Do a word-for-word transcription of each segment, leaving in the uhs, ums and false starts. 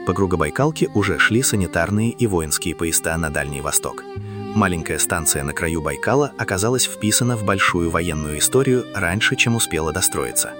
По Кругобайкалке уже шли санитарные и воинские поезда на Дальний Восток. Маленькая станция на краю Байкала оказалась вписана в большую военную историю раньше, чем успела достроиться.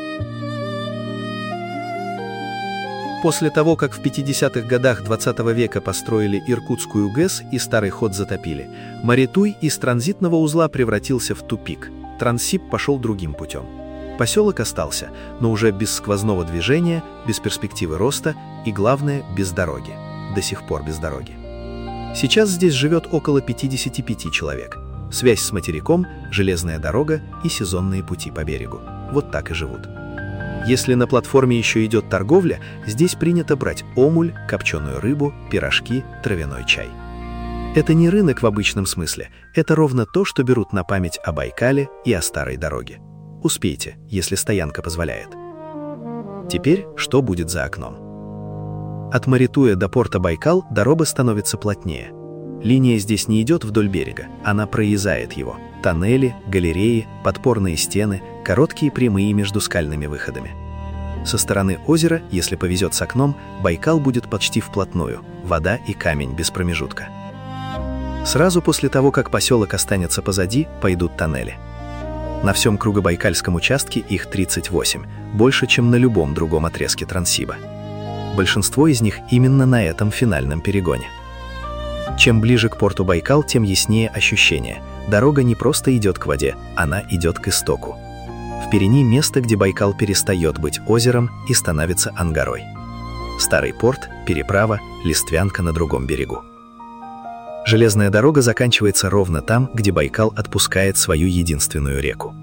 После того, как в пятидесятых годах двадцатого века построили Иркутскую ГЭС и старый ход затопили, Маритуй из транзитного узла превратился в тупик. Транссиб пошел другим путем. Поселок остался, но уже без сквозного движения, без перспективы роста и, главное, без дороги. До сих пор без дороги. Сейчас здесь живет около пятидесяти пяти человек. Связь с материком, железная дорога и сезонные пути по берегу. Вот так и живут. Если на платформе еще идет торговля, здесь принято брать омуль, копченую рыбу, пирожки, травяной чай. Это не рынок в обычном смысле, это ровно то, что берут на память о Байкале и о старой дороге. Успейте, если стоянка позволяет. Теперь, что будет за окном? От Маритуя до порта Байкал дорога становится плотнее. Линия здесь не идет вдоль берега, она прорезает его. Тоннели, галереи, подпорные стены, короткие прямые между скальными выходами. Со стороны озера, если повезет с окном, Байкал будет почти вплотную, вода и камень без промежутка. Сразу после того, как поселок останется позади, пойдут тоннели. На всем Кругобайкальском участке их тридцать восемь, больше, чем на любом другом отрезке Транссиба. Большинство из них именно на этом финальном перегоне. Чем ближе к порту Байкал, тем яснее ощущение. Дорога не просто идет к воде, она идет к истоку. В Перени место, где Байкал перестает быть озером и становится ангарой. Старый порт, переправа, Листвянка на другом берегу. Железная дорога заканчивается ровно там, где Байкал отпускает свою единственную реку.